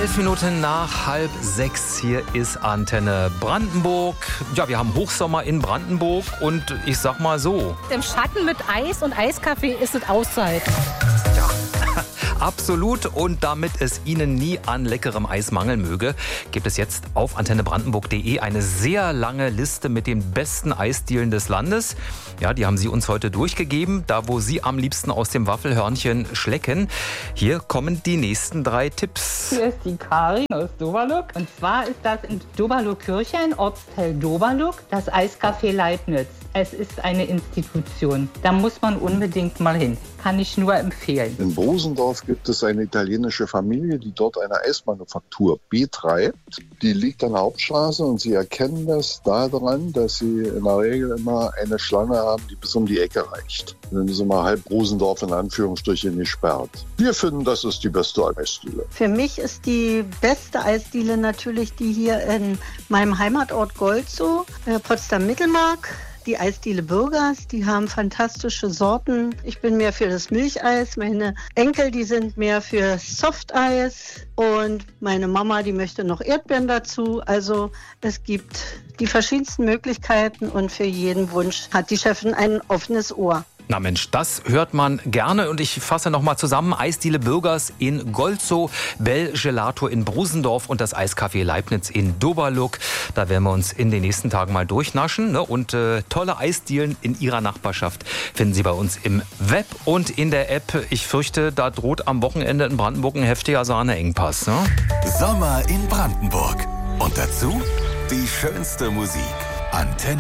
11 Minuten nach 5:30, hier ist Antenne Brandenburg. Ja, wir haben Hochsommer in Brandenburg und ich sag mal so. Im Schatten mit Eis und Eiskaffee ist es auszuhalten. Ja, absolut. Und damit es Ihnen nie an leckerem Eis mangeln möge, gibt es jetzt auf antennebrandenburg.de eine sehr lange Liste mit den besten Eisdielen des Landes. Ja, die haben Sie uns heute durchgegeben, da wo Sie am liebsten aus dem Waffelhörnchen schlecken. Hier kommen die nächsten 3 Tipps. Hier ist die Karin aus Doberluck. Und zwar ist das in Doberluck-Kirchhain, Ortsteil Doberluck, das Eiscafé Leibniz. Es ist eine Institution. Da muss man unbedingt mal hin. Kann ich nur empfehlen. In Brosendorf gibt es eine italienische Familie, die dort eine Eismanufaktur betreibt. Die liegt an der Hauptstraße und Sie erkennen das daran, dass Sie in der Regel immer eine Schlange haben, die bis um die Ecke reicht. Dann ist immer halb Brosendorf in Anführungsstrichen gesperrt. Wir finden, das ist die beste Eisdiele. Für mich ist die beste Eisdiele natürlich die hier in meinem Heimatort Golzow, Potsdam-Mittelmark. Die Eisdiele Bürgers, die haben fantastische Sorten. Ich bin mehr für das Milcheis. Meine Enkel, die sind mehr für Softeis. Und meine Mama, die möchte noch Erdbeeren dazu. Also es gibt die verschiedensten Möglichkeiten und für jeden Wunsch hat die Chefin ein offenes Ohr. Na Mensch, das hört man gerne und ich fasse nochmal zusammen. Eisdiele Bürgers in Golzow, Bell Gelato in Brosendorf und das Eiscafé Leibniz in Doberluck. Da werden wir uns in den nächsten Tagen mal durchnaschen. Ne? Und tolle Eisdielen in Ihrer Nachbarschaft finden Sie bei uns im Web und in der App. Ich fürchte, da droht am Wochenende in Brandenburg ein heftiger Sahneengpass. Ne? Sommer in Brandenburg. Und dazu die schönste Musik. Antenne